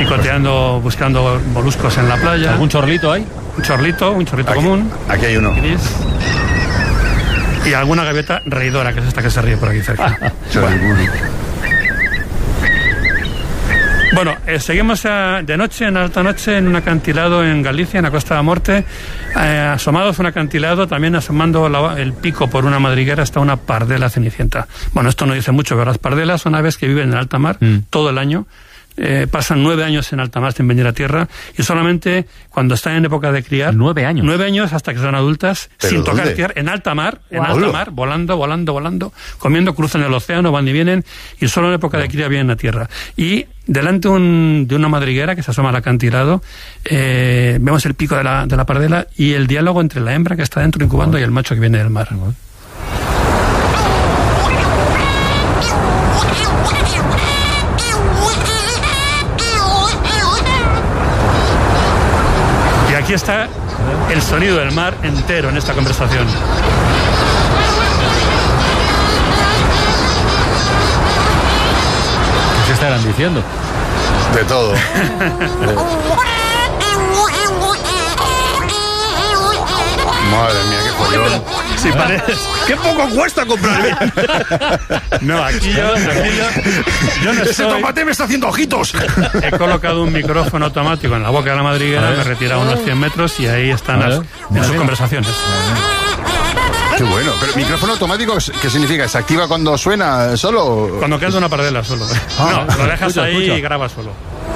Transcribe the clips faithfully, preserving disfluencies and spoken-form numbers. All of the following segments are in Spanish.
picoteando, buscando moluscos en la playa. ¿Algún chorlito hay? Un chorlito, un chorlito Aquí, común. aquí hay uno. Gris. Y alguna gaviota reidora, que es esta que se ríe por aquí cerca. Bueno, eh, seguimos a, de noche, en alta noche, en un acantilado en Galicia, en la Costa de la Morte. Eh, asomados a un acantilado, también asomando la, el pico por una madriguera, está una pardela cenicienta. Bueno, esto no dice mucho, pero las pardelas son aves que viven en alta mar mm. todo el año. Eh, pasan nueve años en alta mar sin venir a tierra y solamente cuando están en época de criar nueve años nueve años hasta que son adultas sin ¿dónde? tocar tierra en alta mar en wow. alta mar volando volando volando comiendo, cruzan el océano, van y vienen y solo en época de cría vienen a tierra. Y delante un, de una madriguera que se asoma al acantilado eh, vemos el pico de la, de la pardela y el diálogo entre la hembra que está dentro incubando wow. y el macho que viene del mar. Wow. Aquí está el sonido del mar entero en esta conversación. ¿Qué estarán diciendo? De todo. Madre mía, qué follón. Sí, parece. ¡Qué poco cuesta comprar! No, aquí yo, aquí yo, yo no ¡Ese estoy... tomate me está haciendo ojitos! He colocado un micrófono automático en la boca de la madriguera, me he retirado unos cien metros y ahí están las, en sus conversaciones. Qué bueno. Pero micrófono automático, ¿qué significa? ¿Se activa cuando suena solo? Cuando canta una pardela solo. Ah, no, lo dejas escucha, ahí escucha. y grabas solo.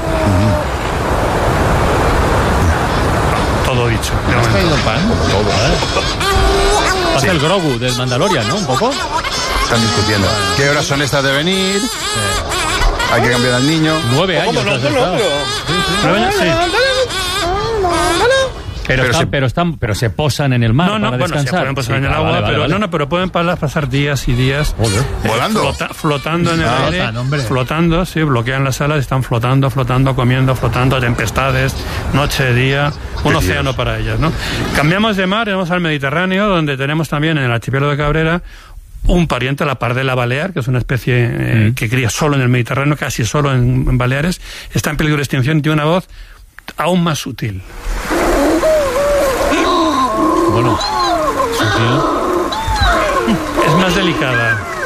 Todo dicho. ¿Has traído pan? Todo. Pasa Sí. el Grogu del Mandalorian, ¿no? Un poco. Están discutiendo. ¿Qué horas son estas de venir? Sí. Hay que cambiar al niño. Nueve años. has estado. Sí, sí. ¿Nueve años? Sí. Pero, Pero están, se- pero están, pero se posan en el mar No, no, para bueno, se descansar. pueden pasar Sí, en el ah, agua, vale, vale, pero vale. no, no, pero pueden pa- pasar días y días Joder. eh, ¿Volando? flota- flotando en el Ah, aire, flotan, hombre. flotando, sí, bloquean las alas, están flotando, flotando, comiendo, flotando, tempestades, noche, día, un Qué océano Dios. para ellas, ¿no? Cambiamos de mar, vamos al Mediterráneo, donde tenemos también en el archipiélago de Cabrera un pariente, la pardela balear, que es una especie eh, Mm. que cría solo en el Mediterráneo, casi solo en, en Baleares, está en peligro de extinción y tiene una voz aún más sutil. Bueno, sutil. Es más delicada.